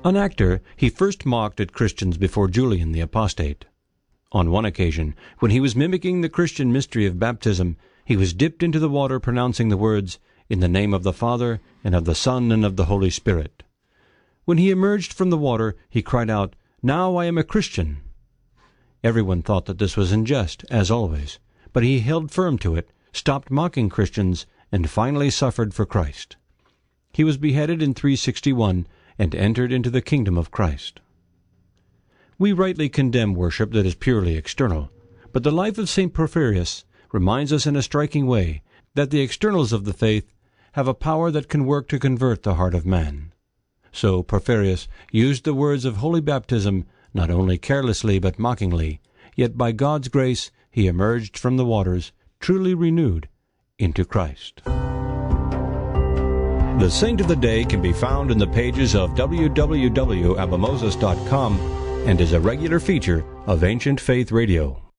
An actor, he first mocked at Christians before Julian the Apostate. On one occasion, when he was mimicking the Christian mystery of baptism, he was dipped into the water pronouncing the words, "In the name of the Father, and of the Son, and of the Holy Spirit." When he emerged from the water, he cried out, "Now I am a Christian." Everyone thought that this was in jest, as always, but he held firm to it, stopped mocking Christians, and finally suffered for Christ. He was beheaded in 361 and entered into the kingdom of Christ. We rightly condemn worship that is purely external, but the life of St. Porphyrius reminds us in a striking way that the externals of the faith have a power that can work to convert the heart of man. So Porphyrius used the words of holy baptism not only carelessly but mockingly, yet by God's grace he emerged from the waters, truly renewed, into Christ. The Saint of the Day can be found in the pages of www.abamoses.com and is a regular feature of Ancient Faith Radio.